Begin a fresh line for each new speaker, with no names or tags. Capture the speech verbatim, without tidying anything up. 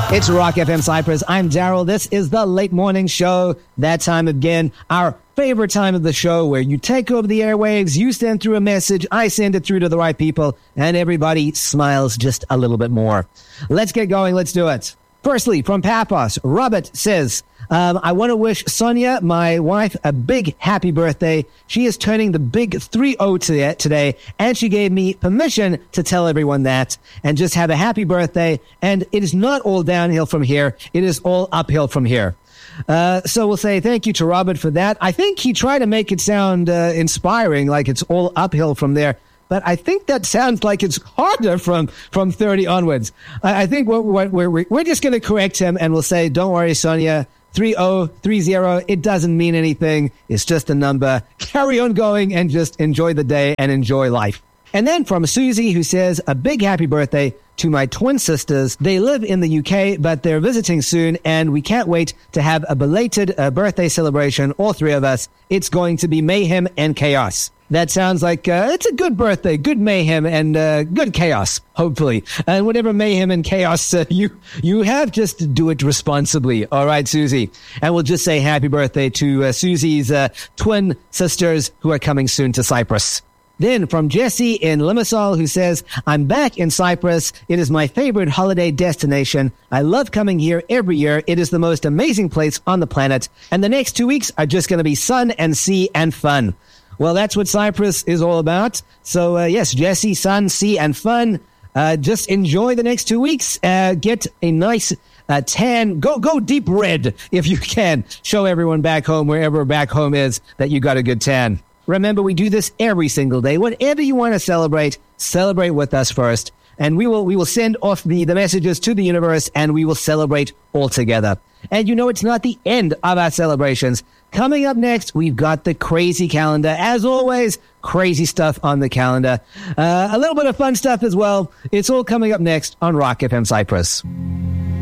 It's Rock F M Cyprus. I'm Daryl. This is the Late Morning Show. That time again, our favorite time of the show where you take over the airwaves, you send through a message, I send it through to the right people, and everybody smiles just a little bit more. Let's get going. Let's do it. Firstly, from Paphos, Robert says, um, I want to wish Sonia, my wife, a big happy birthday. She is turning the big three oh today, and she gave me permission to tell everyone that and just have a happy birthday. And it is not all downhill from here. It is all uphill from here. Uh, so we'll say thank you to Robert for that. I think he tried to make it sound uh, inspiring, like it's all uphill from there. But I think that sounds like it's harder from, from thirty onwards. I, I think we're, we're, we're, we're just going to correct him and we'll say, don't worry, Sonia, three oh, three oh, it doesn't mean anything. It's just a number. Carry on going and just enjoy the day and enjoy life. And then from Susie, who says, a big happy birthday to my twin sisters. They live in the U K, but they're visiting soon, and we can't wait to have a belated uh, birthday celebration, all three of us. It's going to be mayhem and chaos. That sounds like uh, it's a good birthday, good mayhem, and uh, good chaos, hopefully. And whatever mayhem and chaos uh, you you have, just do it responsibly. All right, Susie. And we'll just say happy birthday to uh, Susie's uh, twin sisters who are coming soon to Cyprus. Then from Jesse in Limassol, who says, I'm back in Cyprus. It is my favorite holiday destination. I love coming here every year. It is the most amazing place on the planet. And the next two weeks are just going to be sun and sea and fun. Well, that's what Cyprus is all about. So, uh, yes, Jesse, sun, sea, and fun. Uh, just enjoy the next two weeks. Uh, get a nice uh, tan. Go go deep red if you can. Show everyone back home, wherever back home is, that you got a good tan. Remember, we do this every single day. Whatever you want to celebrate, celebrate with us first. And we will we will send off the, the messages to the universe, and we will celebrate all together. And you know, it's not the end of our celebrations. Coming up next, we've got the crazy calendar. As always, crazy stuff on the calendar. Uh, a little bit of fun stuff as well. It's all coming up next on Rock F M Cyprus.